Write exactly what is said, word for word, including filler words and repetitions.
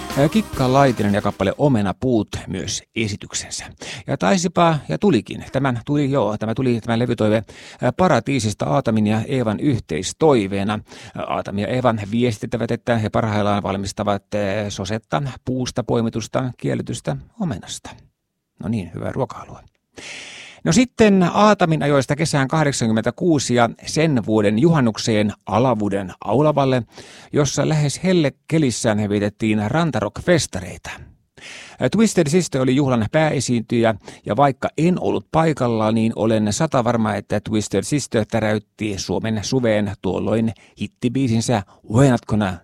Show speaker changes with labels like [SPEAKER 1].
[SPEAKER 1] Kikka Laitinen ja kappale Omena puut myös esityksensä. Ja taisipa, ja tulikin, tämän tuli, joo, tämä tuli tämä levytoive Paratiisista Aatamin ja Eevan yhteistoiveena. Aatam ja Eevan viestittävät, että he parhaillaan valmistavat sosetta puusta poimitusta kielletystä omenasta. No niin, hyvää ruokahalua. No sitten Aatamin ajoista kesään kahdeksankymmentäkuusi ja sen vuoden juhannukseen Alavuden Aulavalle, jossa lähes hellekelissään vietettiin rantarock-festareita. Twisted Sister oli juhlan pääesiintyjä, ja vaikka en ollut paikalla, niin olen sata varma, että Twisted Sister täräytti Suomen suveen tuolloin hittibiisinsä We're Not Gonna